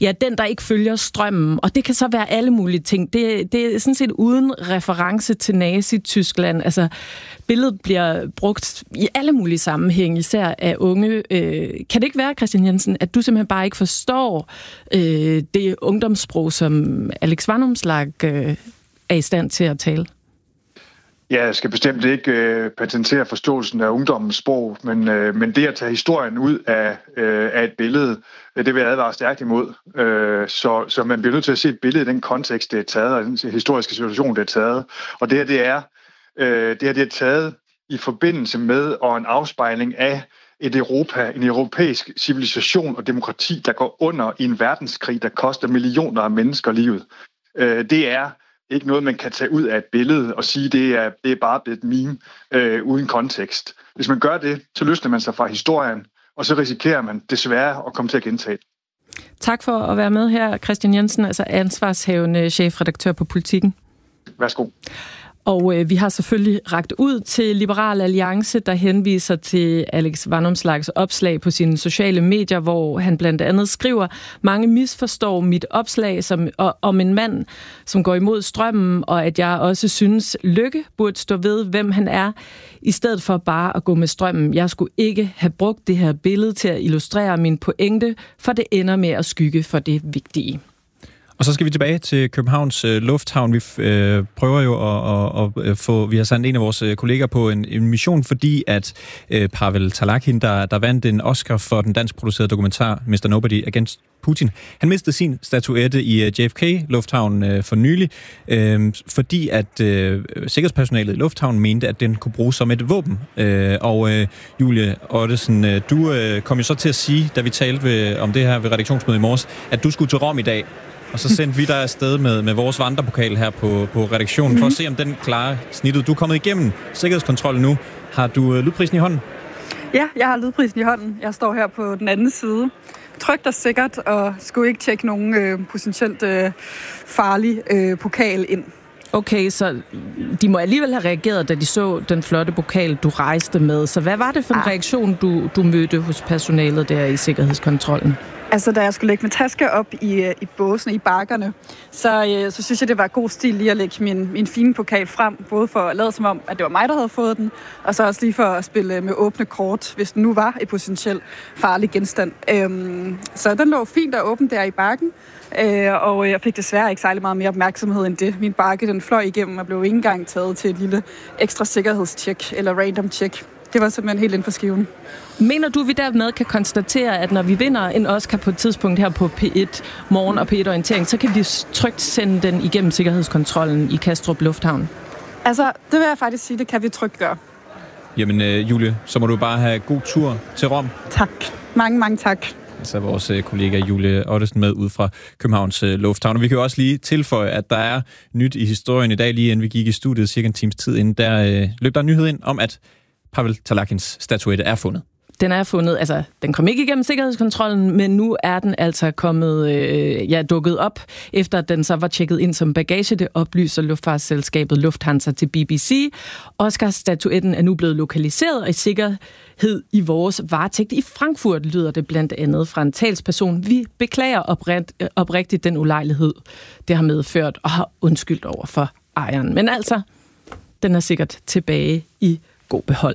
Ja, den, der ikke følger strømmen. Og det kan så være alle mulige ting. Det er sådan set uden reference til Nazi-Tyskland. Altså, billedet bliver brugt i alle mulige sammenhænge, især af unge. Kan det ikke være, Christian Jensen, at du simpelthen bare ikke forstår det ungdomssprog, som Alex Vanopslagh er i stand til at tale? Ja, jeg skal bestemt ikke patentere forståelsen af ungdommens sprog, men det at tage historien ud af et billede, det vil jeg advare stærkt imod. Så man bliver nødt til at se et billede i den kontekst, det er taget, og den historiske situation, det er taget. Og det her det er taget i forbindelse med og en afspejling af et Europa, en europæisk civilisation og demokrati, der går under i en verdenskrig, der koster millioner af mennesker livet. Det er ikke noget, man kan tage ud af et billede og sige, det er bare blevet et meme uden kontekst. Hvis man gør det, så løsner man sig fra historien, og så risikerer man desværre at komme til at gentage det. Tak for at være med her, Christian Jensen, altså ansvarshavende chefredaktør på Politiken. Værsgo. Og vi har selvfølgelig rakt ud til Liberal Alliance, der henviser til Alex Vanopslaghs opslag på sine sociale medier, hvor han blandt andet skriver: mange misforstår mit opslag om en mand, som går imod strømmen, og at jeg også synes, Løkke burde stå ved, hvem han er, i stedet for bare at gå med strømmen. Jeg skulle ikke have brugt det her billede til at illustrere min pointe, for det ender med at skygge for det vigtige. Og så skal vi tilbage til Københavns Lufthavn. Vi prøver jo at få... Vi har sendt en af vores kolleger på en mission, fordi at Pavel Talakin, der vandt en Oscar for den danskproducerede dokumentar Mr. Nobody Against Putin, han mistede sin statuette i JFK-lufthavnen for nylig, fordi at sikkerhedspersonalet i lufthavnen mente, at den kunne bruges som et våben. Julie Ottesen, du kom jo så til at sige, da vi talte om det her ved redaktionsmødet i morges, at du skulle til Rom i dag. Og så sendte vi dig afsted med vores vandrepokal her på redaktionen, for at se, om den klarer snittet. Du er kommet igennem sikkerhedskontrollen nu. Har du lydprisen i hånden? Ja, jeg har lydprisen i hånden. Jeg står her på den anden side. Trygt og sikkert, og skulle ikke tjekke nogen potentielt farlig pokal ind. Okay, så de må alligevel have reageret, da de så den flotte pokal, du rejste med. Så hvad var det for en reaktion, du mødte hos personalet der i sikkerhedskontrollen? Altså, da jeg skulle lægge min taske op i båsen, i bakkerne, så synes jeg, det var god stil lige at lægge min fine pokal frem, både for at lade som om, at det var mig, der havde fået den, og så også lige for at spille med åbne kort, hvis den nu var et potentielt farlig genstand. Så den lå fint og åben der i bakken, og jeg fik desværre ikke særlig meget mere opmærksomhed end det. Min bakke, den fløj igennem og blev ikke engang taget til et lille ekstra sikkerhedstjek eller random check. Det var simpelthen helt inden for skiven. Mener du, vi dermed kan konstatere, at når vi vinder en Oscar på et tidspunkt her på P1 Morgen og P1 Orientering, så kan vi trygt sende den igennem sikkerhedskontrollen i Kastrup Lufthavn? Altså, det vil jeg faktisk sige, det kan vi trygt gøre. Jamen, Julie, så må du bare have god tur til Rom. Tak. Mange tak. Så er vores kollega Julie Ottesen med ud fra Københavns Lufthavn. Og vi kan jo også lige tilføje, at der er nyt i historien i dag, lige inden vi gik i studiet, cirka en times tid inden, der løb der en nyhed ind om, at Pavel Talakins statuette er fundet. Den er fundet, altså den kom ikke igennem sikkerhedskontrollen, men nu er den altså kommet, dukket op, efter at den så var tjekket ind som bagage. Det oplyser luftfartsselskabet Lufthansa til BBC. Oscar-statuetten er nu blevet lokaliseret og i sikkerhed i vores varetægt i Frankfurt, lyder det blandt andet fra en talsperson. Vi beklager oprigtigt den ulejlighed, det har medført, og har undskyldt over for ejeren. Men altså, den er sikkert tilbage i god behold.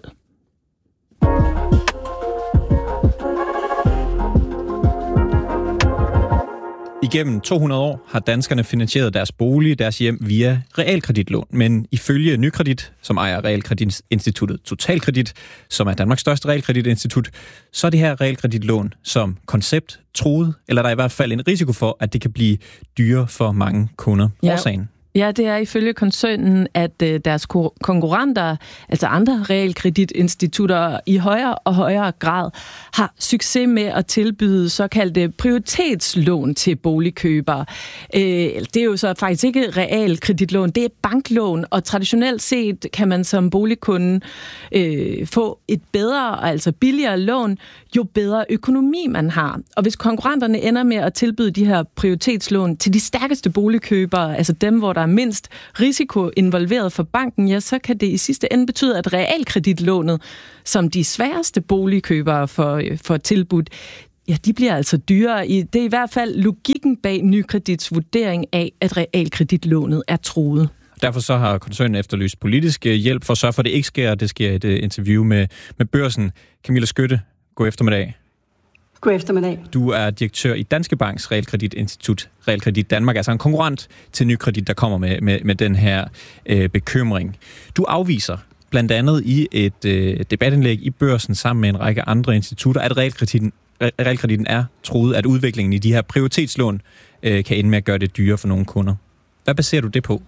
Igennem 200 år har danskerne finansieret deres bolig, deres hjem via realkreditlån. Men ifølge Nykredit, som ejer realkreditinstituttet Totalkredit, som er Danmarks største realkreditinstitut, så er det her realkreditlån som koncept truet, eller der er i hvert fald en risiko for, at det kan blive dyrere for mange kunder. Årsagen? Ja, det er ifølge koncernen, at deres konkurrenter, altså andre realkreditinstitutter, i højere og højere grad har succes med at tilbyde såkaldte prioritetslån til boligkøbere. Det er jo så faktisk ikke realkreditlån, det er banklån, og traditionelt set kan man som boligkunde få et bedre, altså billigere lån, jo bedre økonomi man har. Og hvis konkurrenterne ender med at tilbyde de her prioritetslån til de stærkeste boligkøbere, altså dem, hvor der er mindst risiko involveret for banken, ja, så kan det i sidste ende betyde, at realkreditlånet, som de sværeste boligkøbere får tilbudt, Ja, de bliver altså dyrere. Det er i hvert fald logikken bag Nykredits vurdering af, at realkreditlånet er truet. Derfor så har koncernen efterlyst politisk hjælp for at sørge for, at det ikke sker. Det sker i et interview med Børsen. Camilla Skytte, god eftermiddag. God eftermiddag. Du er direktør i Danske Banks realkreditinstitut, Realkredit Danmark, altså en konkurrent til Nykredit, der kommer med den her bekymring. Du afviser blandt andet i et debatindlæg i Børsen sammen med en række andre institutter, at realkreditten er truet, at udviklingen i de her prioritetslån kan ende med at gøre det dyrere for nogle kunder. Hvad baserer du det på?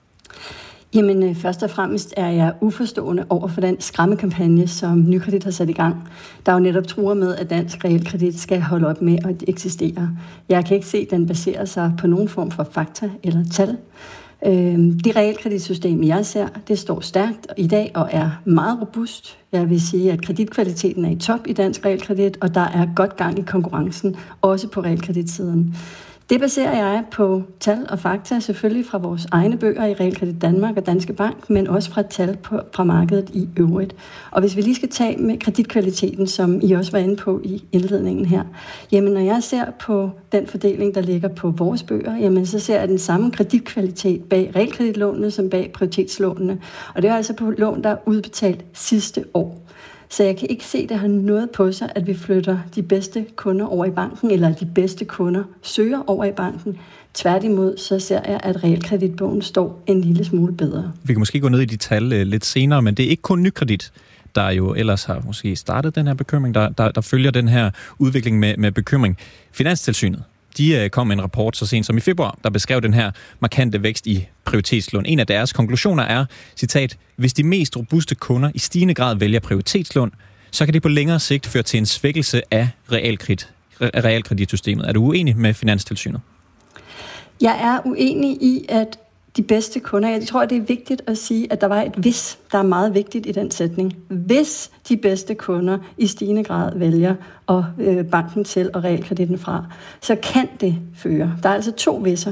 Jamen, først og fremmest er jeg uforstående over for den skræmmekampagne, som Nykredit har sat i gang, der jo netop truer med, at dansk realkredit skal holde op med at eksistere. Jeg kan ikke se, at den baserer sig på nogen form for fakta eller tal. Det realkreditsystem, jeg ser, det står stærkt i dag og er meget robust. Jeg vil sige, at kreditkvaliteten er i top i dansk realkredit, og der er godt gang i konkurrencen, også på realkreditsiden. Det baserer jeg på tal og fakta, selvfølgelig fra vores egne bøger i Realkredit Danmark og Danske Bank, men også fra tal fra markedet i øvrigt. Og hvis vi lige skal tage med kreditkvaliteten, som I også var inde på i indledningen her, jamen når jeg ser på den fordeling, der ligger på vores bøger, jamen så ser jeg den samme kreditkvalitet bag realkreditlånene som bag prioritetslånene. Og det er altså på lån, der er udbetalt sidste år. Så jeg kan ikke se, at det har noget på sig, at vi flytter de bedste kunder over i banken, eller at de bedste kunder søger over i banken. Tværtimod, så ser jeg, at realkreditbogen står en lille smule bedre. Vi kan måske gå ned i de tal lidt senere, men det er ikke kun Nykredit, der jo ellers har måske startet den her bekymring, der følger den her udvikling med bekymring. Finanstilsynet, de kom med en rapport så sent som i februar, der beskrev den her markante vækst i prioritetslån. En af deres konklusioner er, citat, hvis de mest robuste kunder i stigende grad vælger prioritetslån, så kan det på længere sigt føre til en svækkelse af realkreditsystemet. Er du uenig med Finanstilsynet? Jeg er uenig i, at de bedste kunder, jeg tror, det er vigtigt at sige, at der var et hvis, der er meget vigtigt i den sætning. Hvis de bedste kunder i stigende grad vælger banken til og realkreditten fra, så kan det føre. Der er altså 2 hvis'er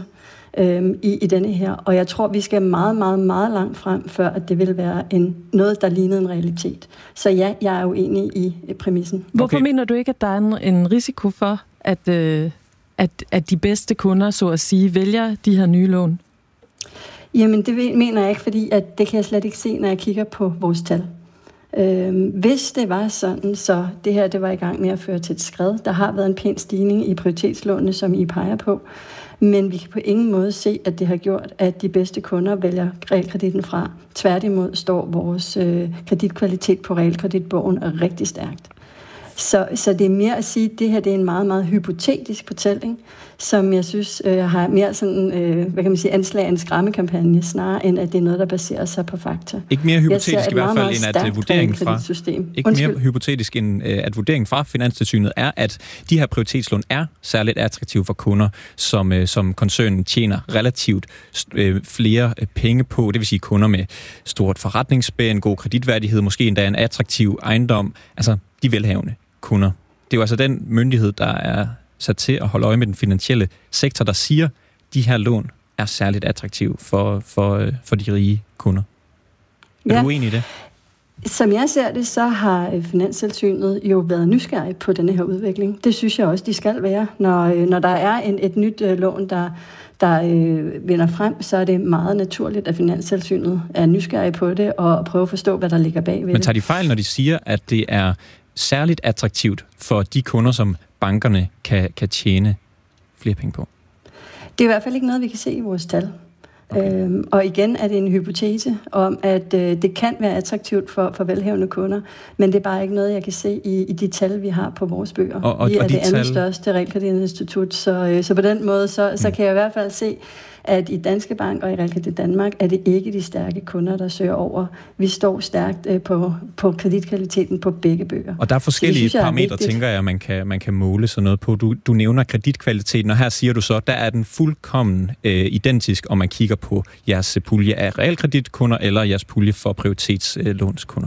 i denne her, og jeg tror, vi skal meget, meget, meget langt frem, før at det vil være noget, der lignede en realitet. Så ja, jeg er uenig i præmissen. Hvorfor mener du ikke, at der er en risiko for, at de bedste kunder, så at sige, vælger de her nye lån? Jamen, det mener jeg ikke, fordi at det kan jeg slet ikke se, når jeg kigger på vores tal. Hvis det var sådan, så det her det var i gang med at føre til et skred. Der har været en pæn stigning i prioritetslånene, som I peger på. Men vi kan på ingen måde se, at det har gjort, at de bedste kunder vælger realkreditten fra. Tværtimod står vores kreditkvalitet på realkreditbogen rigtig stærkt. Så det er mere at sige, at det her det er en meget, meget hypotetisk fortælling, som jeg synes har mere sådan, anslag af en skræmmekampagne, snarere end at det er noget, der baserer sig på fakta. Ikke mere hypotetisk i hvert fald, end at vurderingen mere hypotetisk end at vurderingen fra Finanstilsynet er, at de her prioritetslån er særligt attraktive for kunder, som koncernen tjener relativt flere penge på. Det vil sige kunder med stort forretningsspænd, god kreditværdighed, måske endda en attraktiv ejendom. Altså de velhavende kunder. Det er jo altså den myndighed, der er sat til at holde øje med den finansielle sektor, der siger, at de her lån er særligt attraktive for de rige kunder. Er du uenig i det? Som jeg ser det, så har Finanstilsynet jo været nysgerrig på denne her udvikling. Det synes jeg også, de skal være. Når der er et nyt lån, der vinder frem, så er det meget naturligt, at Finanstilsynet er nysgerrig på det og prøver at forstå, hvad der ligger bagved det. Men tager de fejl, når de siger, at det er særligt attraktivt for de kunder, som bankerne kan tjene flere penge på? Det er i hvert fald ikke noget, vi kan se i vores tal. Okay. Og igen er det en hypotese om, at det kan være attraktivt for velhavende kunder, men det er bare ikke noget, jeg kan se i de tal, vi har på vores bøger. Vi er det andet største realkreditinstitut, så på den måde, så kan jeg i hvert fald se, at i Danske Bank og i Realkredit Danmark er det ikke de stærke kunder, der søger over. Vi står stærkt på kreditkvaliteten på begge bøger. Og der er forskellige parametre, tænker jeg, man kan måle sådan noget på. Du nævner kreditkvaliteten, og her siger du så, der er den fuldkommen identisk, om man kigger på jeres pulje af realkreditkunder eller jeres pulje for prioritetslånskunder.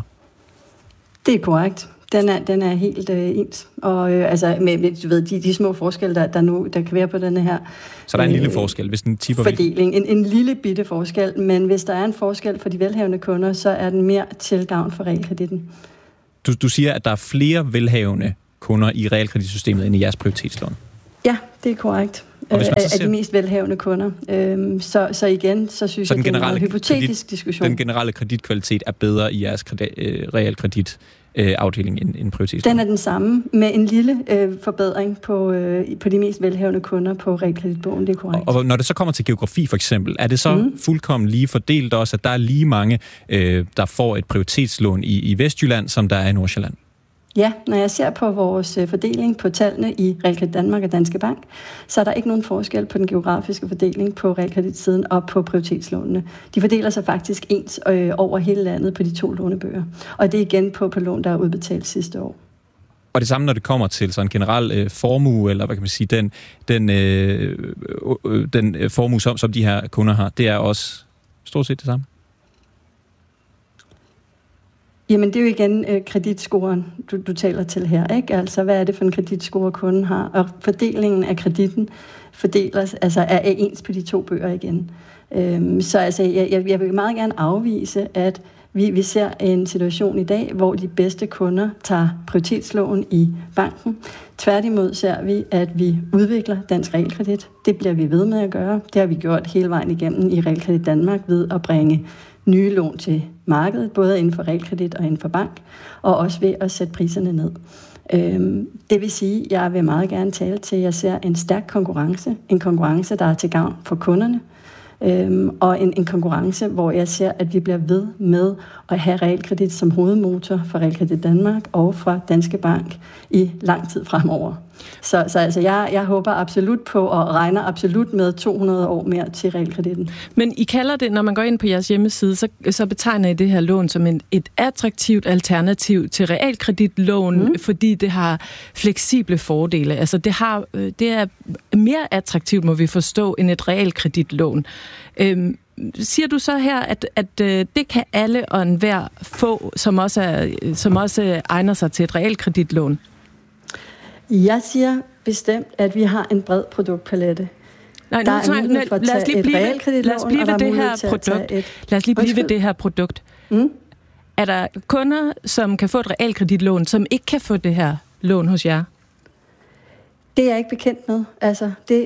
Det er korrekt. Den er helt ens. Og med du ved, de små forskelle, der kan være på denne her så der er en lille forskel, hvis den tipper fordeling. En lille bitte forskel, men hvis der er en forskel for de velhavende kunder, så er den mere til gavn for realkreditten. Du siger, at der er flere velhavende kunder i realkreditsystemet end i jeres prioritetslån? Ja, det er korrekt. Af de mest velhavende kunder. Så igen, så synes jeg, det er en hypotetisk diskussion. Den generelle kreditkvalitet er bedre i jeres realkreditafdeling end prioritetslån? Den er den samme, med en lille forbedring på de mest velhavende kunder på realkreditbogen, det er korrekt. Og når det så kommer til geografi for eksempel, er det så fuldkommen lige fordelt også, at der er lige mange, der får et prioritetslån i Vestjylland, som der er i Nordsjælland? Ja, når jeg ser på vores fordeling på tallene i Realkredit Danmark og Danske Bank, så er der ikke nogen forskel på den geografiske fordeling på realkreditsiden og på prioritetslånene. De fordeler sig faktisk ens over hele landet på de 2 lånebøger. Og det er igen på lån, der er udbetalt sidste år. Og det samme, når det kommer til sådan en generel formue, eller hvad kan man sige, den formue, som de her kunder har, det er også stort set det samme? Jamen, det er jo igen kreditscoren, du taler til her, ikke? Altså, hvad er det for en kreditscore, kunden har? Og fordelingen af kreditten er ens på de 2 bøger igen. Så altså, jeg vil meget gerne afvise, at vi ser en situation i dag, hvor de bedste kunder tager prioritetslån i banken. Tværtimod ser vi, at vi udvikler dansk realkredit. Det bliver vi ved med at gøre. Det har vi gjort hele vejen igennem i Realkredit Danmark ved at bringe nye lån til markedet, både inden for realkredit og inden for bank, og også ved at sætte priserne ned. Det vil sige, at jeg vil meget gerne tale til, at jeg ser en stærk konkurrence, en konkurrence, der er til gavn for kunderne, og en konkurrence, hvor jeg ser, at vi bliver ved med at have realkredit som hovedmotor for Realkredit Danmark og fra Danske Bank i lang tid fremover. Så altså, jeg håber absolut på og regner absolut med 200 år mere til realkreditten. Men I kalder det, når man går ind på jeres hjemmeside, så betegner I det her lån som et attraktivt alternativ til realkreditlån, fordi det har fleksible fordele. Altså det er mere attraktivt, må vi forstå, end et realkreditlån. Siger du så her, at det kan alle og enhver få, som også egner sig til et realkreditlån? Jeg siger bestemt, at vi har en bred produktpalette. Lad os lige blive ved det her produkt. Er der kunder, som kan få et realkreditlån, som ikke kan få det her lån hos jer? Det er jeg ikke bekendt med. Altså, det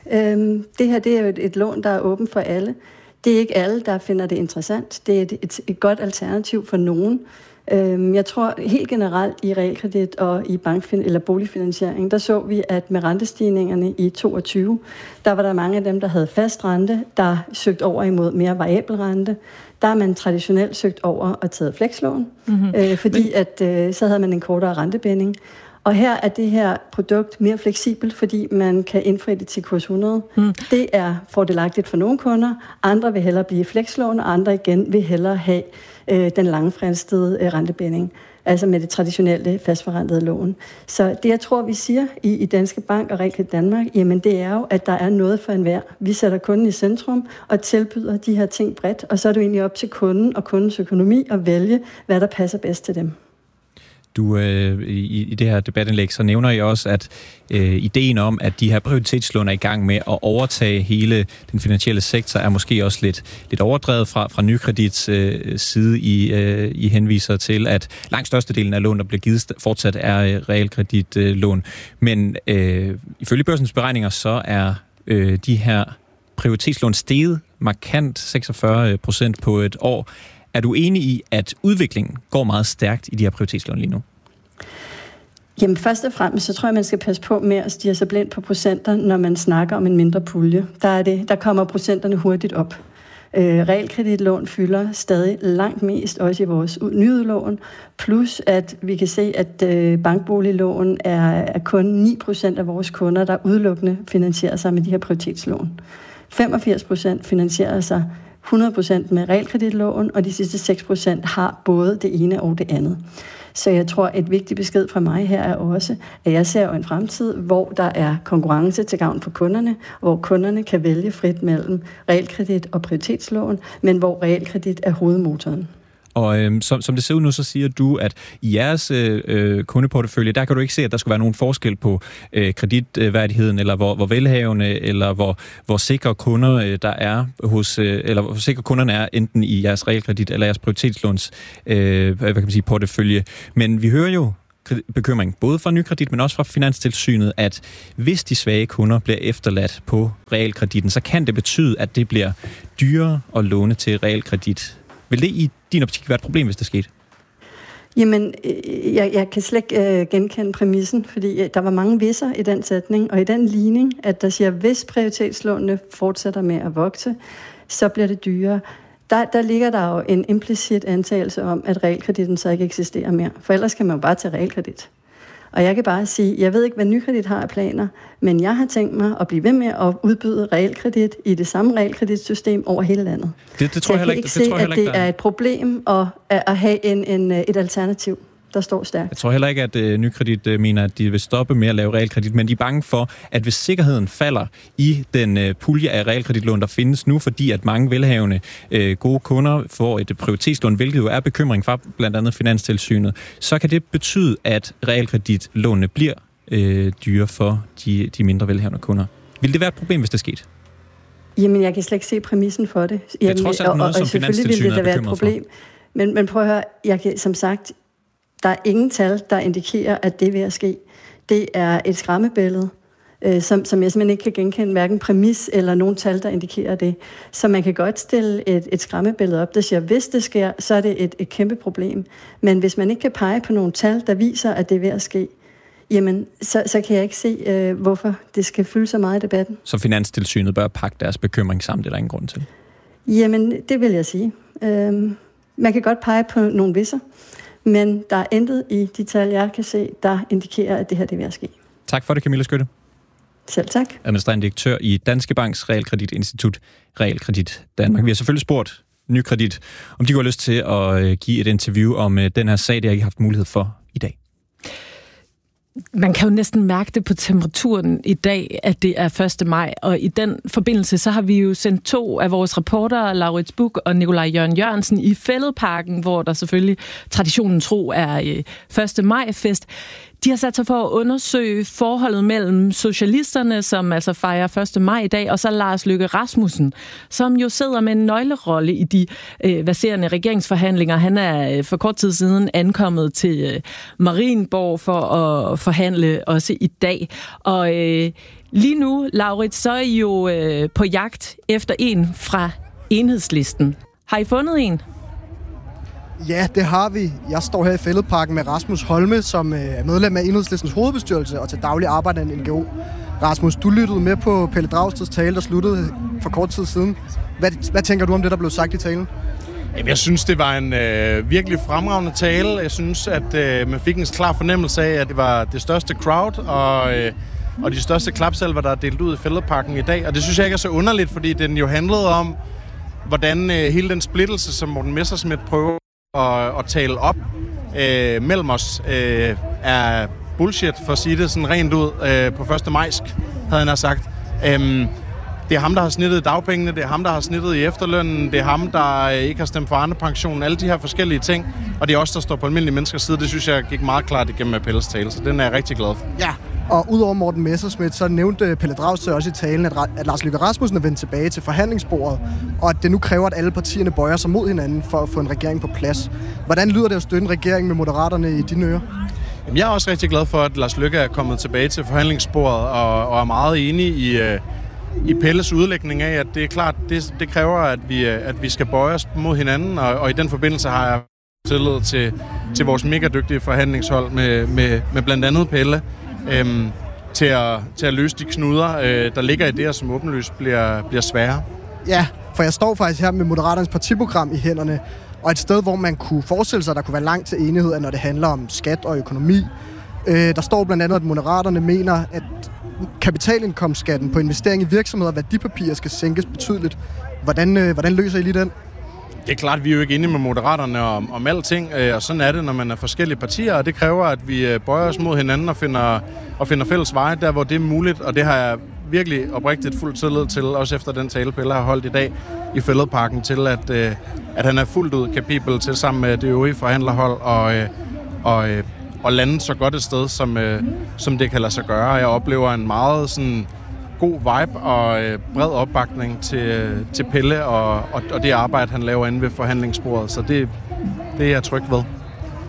her det er jo et lån, der er åben for alle. Det er ikke alle, der finder det interessant. Det er et godt alternativ for nogen. Jeg tror helt generelt i realkredit og i eller boligfinansiering, der så vi, at med rentestigningerne i 2022, der var der mange af dem, der havde fast rente, der søgte over imod mere variabel rente. Der har man traditionelt søgt over og taget flekslån, fordi så havde man en kortere rentebinding. Og her er det her produkt mere fleksibelt, fordi man kan indfri det til kurs 100. Det er fordelagtigt for nogle kunder. Andre vil hellere blive flekslån, og andre igen vil hellere have den langfristede rentebinding, altså med det traditionelle fastforrentede lån. Så det, jeg tror, vi siger i Danske Bank og Realkredit Danmark, jamen det er jo, at der er noget for enhver. Vi sætter kunden i centrum og tilbyder de her ting bredt, og så er det egentlig op til kunden og kundens økonomi at vælge, hvad der passer bedst til dem. Du, i det her debatindlæg, så nævner I også, at ideen om, at de her prioritetslån er i gang med at overtage hele den finansielle sektor, er måske også lidt overdrevet fra Nykredits side. I henviser til, at langt størstedelen af lån, der bliver givet, fortsat er realkreditlån. Men ifølge børsens beregninger, så er de her prioritetslån steget markant 46% på et år. Er du enig i, at udviklingen går meget stærkt i de her prioritetslån lige nu? Jamen først og fremmest, så tror jeg, man skal passe på med at stirre sig blind på procenter, når man snakker om en mindre pulje. Der kommer procenterne hurtigt op. Realkreditlån fylder stadig langt mest, også i vores nyudlån, plus at vi kan se, at bankboliglån er kun 9% af vores kunder, der udelukkende finansierer sig med de her prioritetslån. 85% finansierer sig 100% med realkreditlån, og de sidste 6% har både det ene og det andet. Så jeg tror, et vigtigt besked fra mig her er også, at jeg ser en fremtid, hvor der er konkurrence til gavn for kunderne, hvor kunderne kan vælge frit mellem realkredit og prioritetslån, men hvor realkredit er hovedmotoren. Og som det ser ud nu, så siger du, at i jeres kundeportefølje, der kan du ikke se, at der skulle være nogen forskel på kreditværdigheden, eller hvor velhavende, eller hvor sikre kunder der er eller hvor sikre kunderne er, enten i jeres realkredit eller jeres prioritetslåns portefølje. Men vi hører jo bekymring, både fra Nykredit, men også fra Finanstilsynet, at hvis de svage kunder bliver efterladt på realkreditten, så kan det betyde, at det bliver dyrere at låne til realkredit. Vil det i din optik være et problem, hvis det skete? Jamen, jeg kan slet ikke genkende præmissen, fordi der var mange visser i den sætning, og i den ligning, at der siger, at hvis prioritetslånene fortsætter med at vokse, så bliver det dyrere. Der ligger der jo en implicit antagelse om, at realkreditten så ikke eksisterer mere. For ellers kan man jo bare tage realkredit. Og jeg kan bare sige, jeg ved ikke, hvad Nykredit har af planer, men jeg har tænkt mig at blive ved med at udbyde realkredit i det samme realkreditsystem over hele landet. Det tror jeg heller ikke. Jeg kan ikke se, at det er et problem at have et alternativ, der står stærkt. Jeg tror heller ikke, at Nykredit mener, at de vil stoppe med at lave realkredit, men de er bange for, at hvis sikkerheden falder i den pulje af realkreditlån, der findes nu, fordi at mange velhavende gode kunder får et prioritetslån, hvilket jo er bekymring fra blandt andet Finanstilsynet, så kan det betyde, at realkreditlånene bliver dyre for de mindre velhavende kunder. Vil det være et problem, hvis det skete? Jamen, jeg kan slet ikke se præmissen for det. Det er trods alt noget, som Finanstilsynet er bekymret for. Men prøv at høre, jeg kan, som sagt, der er ingen tal, der indikerer, at det er ved at ske. Det er et skræmmebillede, som jeg simpelthen ikke kan genkende, hverken præmis eller nogen tal, der indikerer det. Så man kan godt stille et skræmmebillede op, der siger, hvis det sker, så er det et kæmpe problem. Men hvis man ikke kan pege på nogle tal, der viser, at det er ved at ske, jamen, så kan jeg ikke se, hvorfor det skal fylde så meget i debatten. Så Finanstilsynet bør pakke deres bekymring sammen, det er der ingen grund til? Jamen, det vil jeg sige. Man kan godt pege på nogle visser, men der er intet i de tal, jeg kan se, der indikerer, at det her det er ved at ske. Tak for det, Camilla Skytte. Selv tak. Administrerende direktør i Danske Banks Realkreditinstitut, Realkredit Danmark. Vi har selvfølgelig spurgt Nykredit, om de har lyst til at give et interview om den her sag, det har I haft mulighed for i dag. Man kan jo næsten mærke det på temperaturen i dag, at det er 1. maj, og i den forbindelse så har vi jo sendt 2 af vores reportere, Laurits Buch og Nikolaj Jørgen Jørgensen, i Fælledparken, hvor der selvfølgelig traditionen tro er 1. maj-fest. De har sat sig for at undersøge forholdet mellem socialisterne, som altså fejrer 1. maj i dag, og så Lars Løkke Rasmussen, som jo sidder med en nøglerolle i de verserende regeringsforhandlinger. Han er for kort tid siden ankommet til Marienborg for at forhandle også i dag. Og lige nu, Laurits, så er I jo på jagt efter en fra Enhedslisten. Har I fundet en? Ja, det har vi. Jeg står her i Fælledparken med Rasmus Holme, som er medlem af Enhedslistens hovedbestyrelse og til daglig arbejder i en NGO. Rasmus, du lyttede med på Pelle Dragsteds tale, der sluttede for kort tid siden. Hvad tænker du om det, der blev sagt i talen? Jeg synes, det var en virkelig fremragende tale. Jeg synes, at man fik en klar fornemmelse af, at det var det største crowd og de største klapsalver, der er delt ud i Fælledparken i dag. Og det synes jeg ikke er så underligt, fordi den jo handlede om, hvordan hele den splittelse, som Morten Messerschmidt prøver at tale op mellem os, er bullshit, for at sige det sådan rent ud på 1. majsk, havde han sagt. Det er ham, der har snittet dagpengene, det er ham, der har snittet i efterlønnen, det er ham, der ikke har stemt for Arne-pensionen, alle de her forskellige ting, og det er også der står på almindelige menneskers side. Det synes jeg gik meget klart igennem Appelles tale, så den er jeg rigtig glad for. Ja, og udover Morten Messerschmidt, så nævnte Pelle Dragsted også i talen, at Lars Løkke Rasmussen er vendt tilbage til forhandlingsbordet, og at det nu kræver, at alle partierne bøjer sig mod hinanden for at få en regering på plads. Hvordan lyder det at støtte en regering med Moderaterne i dine ører? Jamen, jeg er også rigtig glad for, at Lars Løkke er kommet tilbage til forhandlingsbordet og er meget enig i Pelles udlægning af, at det er klart, det kræver, at vi skal bøje os mod hinanden, og i den forbindelse har jeg tillid til vores mega dygtige forhandlingshold med blandt andet Pelle, til at løse de knuder, der ligger i det, som åbenlyst bliver svære. Ja, for jeg står faktisk her med Moderaternes partiprogram i hænderne, og et sted, hvor man kunne forestille sig, at der kunne være langt til enighed, når det handler om skat og økonomi. Der står blandt andet, at Moderaterne mener, at kapitalindkomstskatten på investering i virksomheder og værdipapirer skal sænkes betydeligt. Hvordan løser I lige den? Det er klart, at vi er jo ikke enige med Moderaterne om alting, og sådan er det, når man er forskellige partier, og det kræver, at vi bøjer os mod hinanden og finder fælles veje der, hvor det er muligt, og det har jeg virkelig oprigtigt fuld tillid til, også efter den tale, Pelle har holdt i dag i Fælledparken, til at han er fuldt ud kapabel til sammen med det øvrige forhandlerhold og lande så godt et sted, som det kan lade sig gøre. Jeg oplever en meget sådan god vibe og bred opbakning til Pelle og det arbejde, han laver inde ved forhandlingsbordet. Så det er jeg tryg ved.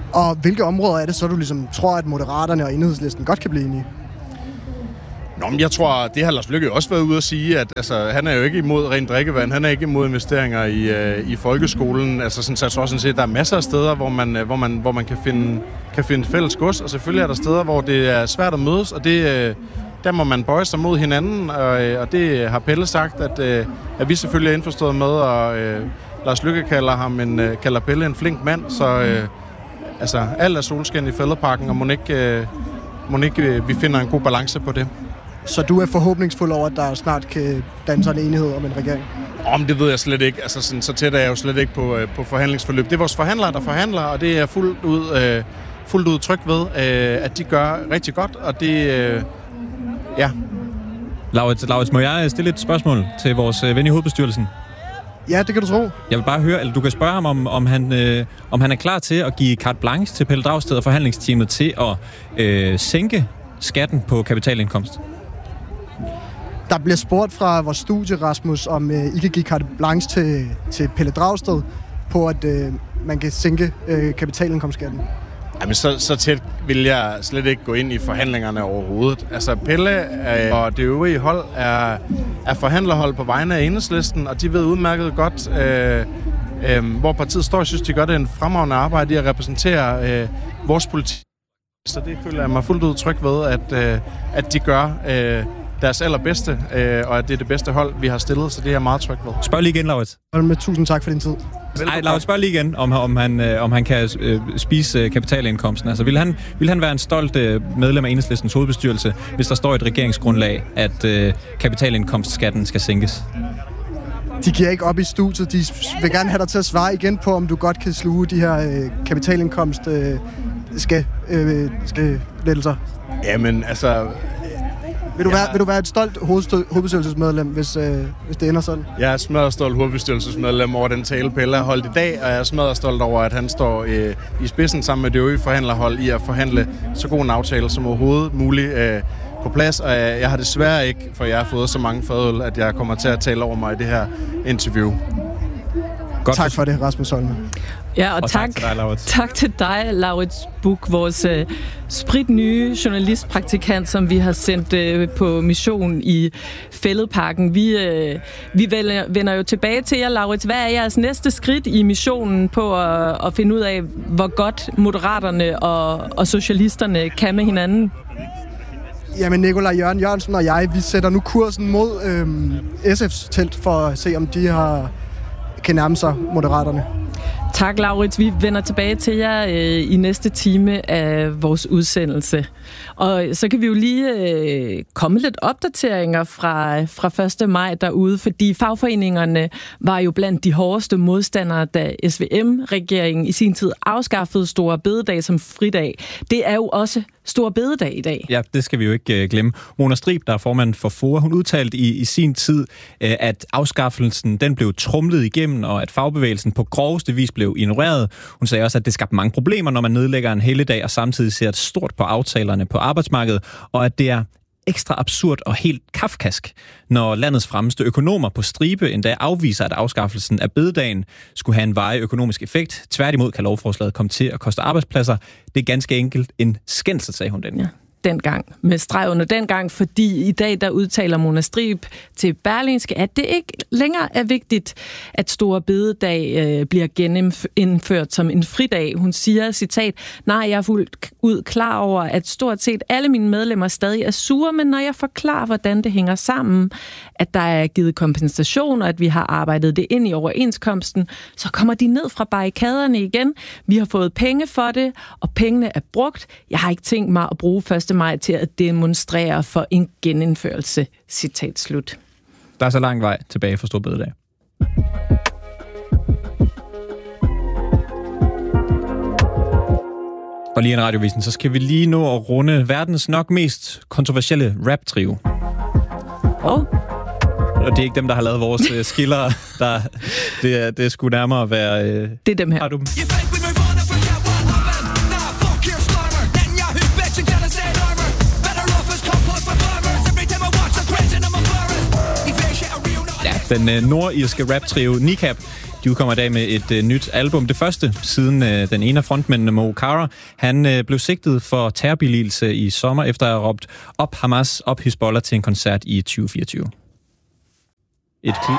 Og hvilke områder er det så, du ligesom tror, at Moderaterne og Enhedslisten godt kan blive enige? Nå, men jeg tror, det har Lars Løkke også været ude at sige, at han er jo ikke imod rent drikkevand, han er ikke imod investeringer i folkeskolen. Så jeg tror sådan set, at der er masser af steder, hvor man kan finde fælles gods, og selvfølgelig er der steder, hvor det er svært at mødes, og der må man bøje sig mod hinanden, og det har Pelle sagt, at vi selvfølgelig er indforstået med, og Lars Løkke kalder Pelle en flink mand, så alt er solskin i Fælledparken, og må ikke vi finder en god balance på det. Så du er forhåbningsfuld over, at der snart kan danne sig en enighed om en regering? Det ved jeg slet ikke. Så tæt er jeg jo slet ikke på forhandlingsforløb. Det er vores forhandlere, der forhandler, og det er fuldt ud tryg ved, at de gør rigtig godt, og det... ja. Laurits, må jeg stille et spørgsmål til vores ven i hovedbestyrelsen? Ja, det kan du tro. Jeg vil bare høre, eller du kan spørge ham, om han er klar til at give carte blanche til Pelle Dragsted og forhandlingsteamet til at sænke skatten på kapitalindkomst. Der bliver spurgt fra vores studie, Rasmus, om I kan give carte blanche til Pelle Dragsted på, at man kan sænke kapitalindkomstskatten. Jamen, så tæt vil jeg slet ikke gå ind i forhandlingerne overhovedet. Pelle og det øvrige hold er forhandlerhold på vegne af Enhedslisten, og de ved udmærket godt, hvor partiet står. Jeg synes, de gør det en fremragende arbejde i at repræsentere vores politik. Så det føler jeg mig fuldt ud tryg ved, at de gør deres allerbedste, og at det er det bedste hold, vi har stillet, så det er jeg meget tryg ved. Spørg lige igen, Laurits. Tusind tak for din tid. Nej, Laurits, spørg lige igen, om han kan spise kapitalindkomsten. Altså, vil han være en stolt medlem af Enhedslistens hovedbestyrelse, hvis der står i et regeringsgrundlag, at kapitalindkomstskatten skal sænkes? De giver ikke op i studiet. De vil gerne have dig til at svare igen på, om du godt kan sluge de her kapitalindkomst lettelser. Jamen, Vil du være et stolt hovedbestyrelsesmedlem, hvis det ender sådan? Jeg er smadret stolt hovedbestyrelsesmedlem over den tale, Pelle har holdt i dag, og jeg er smadret stolt over, at han står i spidsen sammen med det øvrige forhandlerhold i at forhandle så god en aftale som overhovedet muligt på plads. Og jeg har desværre ikke, for jeg har fået så mange fadøl, at jeg kommer til at tale over mig i det her interview. Godt. Tak for det, Rasmus Holme. Ja, og tak til dig, Laurits. Tak til dig, Laurits Buch, vores spritnye journalistpraktikant, som vi har sendt på mission i Fælledparken. Vi vender jo tilbage til jer, Laurits. Hvad er jeres næste skridt i missionen på at finde ud af, hvor godt Moderaterne og socialisterne kan med hinanden? Jamen, Nikolaj Jørgensen og jeg, vi sætter nu kursen mod SF's telt for at se, om de kan nærme sig Moderaterne. Tak, Laurits. Vi vender tilbage til jer i næste time af vores udsendelse. Og så kan vi jo lige komme lidt opdateringer fra 1. maj derude, fordi fagforeningerne var jo blandt de hårdeste modstandere, da SVM-regeringen i sin tid afskaffede Store Bededag som fridag. Det er jo også Store Bededag i dag. Ja, det skal vi jo ikke glemme. Mona Strib, der er formand for FOA, hun udtalte i sin tid, at afskaffelsen den blev tromlet igennem, og at fagbevægelsen på groveste vis blev ignoreret. Hun sagde også, at det skabte mange problemer, når man nedlægger en helligdag og samtidig ser stort på aftalerne på arbejdsmarkedet, og at det er ekstra absurd og helt kafkask, når landets fremmeste økonomer på stribe endda afviser, at afskaffelsen af bededagen skulle have en varig økonomisk effekt. Tværtimod kan lovforslaget komme til at koste arbejdspladser. Det er ganske enkelt en skændsel, sagde hun den. Ja. Dengang, med streg under dengang, fordi i dag der udtaler Mona Strib til Berlingske, at det ikke længere er vigtigt, at Store Bededag bliver genindført som en fridag. Hun siger, citat, nej, jeg er fuldt ud klar over, at stort set alle mine medlemmer stadig er sure, men når jeg forklarer, hvordan det hænger sammen, at der er givet kompensation, og at vi har arbejdet det ind i overenskomsten, så kommer de ned fra barrikaderne igen. Vi har fået penge for det, og pengene er brugt. Jeg har ikke tænkt mig at bruge 1. maj til at demonstrere for en genindførelse. Citat slut. Der er så lang vej tilbage for Store Bededag. Og lige en radiovisen, så skal vi lige nå at runde verdens nok mest kontroversielle rap-trio. Og det er ikke dem, der har lavet vores skiller. Det skulle nærmere være... det er dem her. Har du dem? Den nordirske rap-trio Niqab, De udkommer i dag med et nyt album. Det første siden den ene af frontmændene, Mo Farah, han blev sigtet for terrorbilligelse i sommer, efter at have råbt op Hamas, op Hizbollah til en koncert i 2024. Et klip.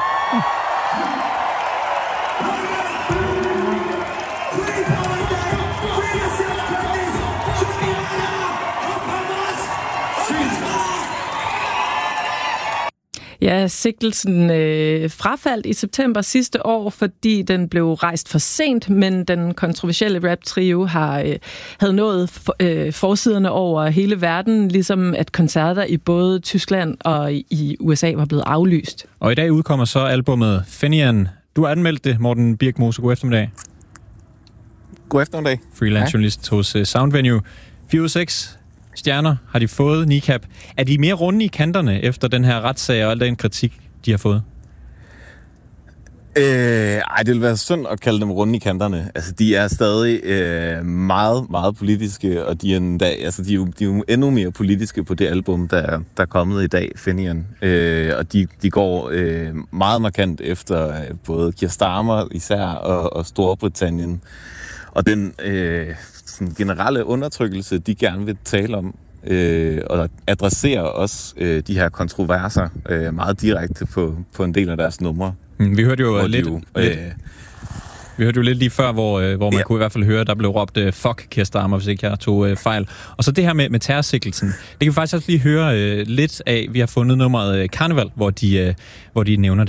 Ja, sigtelsen frafaldt i september sidste år, fordi den blev rejst for sent, men den kontroversielle rap-trio havde nået forsiderne over hele verden, ligesom at koncerter i både Tyskland og i USA var blevet aflyst. Og i dag udkommer så albumet Fenian. Du har anmeldt det, Morten Birkmose. God eftermiddag. God eftermiddag. Freelance journalist hos Soundvenue. 4 ud af 6 stjerner har de fået, Nikab. Er de mere runde i kanterne efter den her retssag og al den kritik, de har fået? Det vil være synd at kalde dem runde i kanterne. Altså, de er stadig meget, meget politiske, og de er jo endnu mere politiske på det album, der er kommet i dag, Fenian. Og de går meget markant efter både Keir Starmer især og Storbritannien. Og den sådan generelle undertrykkelse, de gerne vil tale om, og adresserer også de her kontroverser meget direkte på en del af deres numre. Vi hørte jo lidt lige før, hvor man kunne i hvert fald høre, der blev råbt fuck Keir Starmer, hvis ikke jeg tog fejl. Og så det her med terrorsigtelsen. Det kan vi faktisk også lige høre lidt af. Vi har fundet nummeret Karneval, hvor de nævner det.